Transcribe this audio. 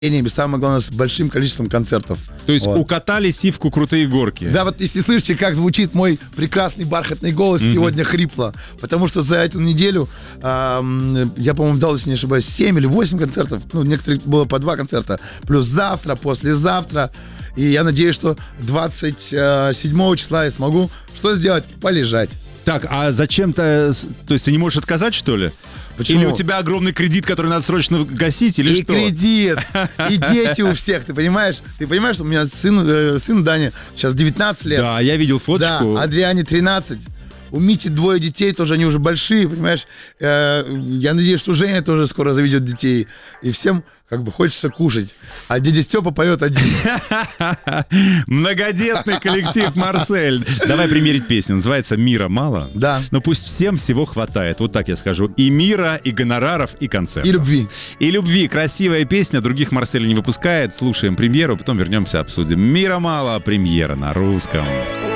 и самое главное, с большим количеством концертов. То есть Вот. укатали сивку крутые горки. Да, вот если слышите, как звучит мой прекрасный бархатный голос сегодня хрипло, потому что за эту неделю я, по-моему, дал, если не ошибаюсь, 7 или 8 концертов, ну, некоторых было по 2 концерта, плюс завтра, послезавтра, и я надеюсь, что 27 числа я смогу что сделать? Полежать. Так, а зачем-то... То есть ты не можешь отказать, что ли? Почему? Или у тебя огромный кредит, который надо срочно гасить, или И что? кредит, и дети у всех, ты понимаешь? Ты понимаешь, что у меня сын Дани сейчас 19 лет. Да, я видел фоточку. Да, Адриане 13. У Мити 2 детей, тоже они уже большие, понимаешь? Я надеюсь, что Женя тоже скоро заведет детей. И всем как бы хочется кушать. А дядя Степа поет один. Многодетный коллектив «Марсель». Давай примерить песню. Называется «Мира мало». Да. Но пусть всем всего хватает. Вот так я скажу. И мира, и гонораров, и концертов. И любви. И любви. Красивая песня. Других «Марсель» не выпускает. Слушаем премьеру, потом вернемся, обсудим. «Мира мало». Премьера на русском.